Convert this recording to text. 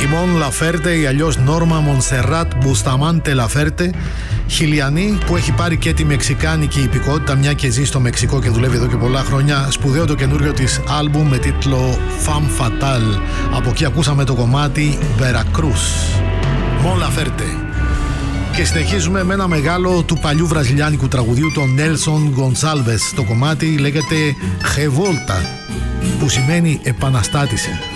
Η Μον Λαφέρτε ή αλλιώς Νόρμα Μονσεράτ Μπουσταμάντε Λαφέρτε, Χιλιανή που έχει πάρει και τη μεξικάνικη υπηκότητα, μια και ζει στο Μεξικό και δουλεύει εδώ και πολλά χρόνια. Σπουδαίο το καινούριο της άλμπουμ με τίτλο Femme Fatale. Από εκεί ακούσαμε το κομμάτι Veracruz. Μον Λαφέρτε. Και συνεχίζουμε με ένα μεγάλο του παλιού βραζιλιάνικου τραγουδιού, τον Νέλσον Γκονσάλβες. Το κομμάτι λέγεται Revolta, που σημαίνει επαναστάτησε.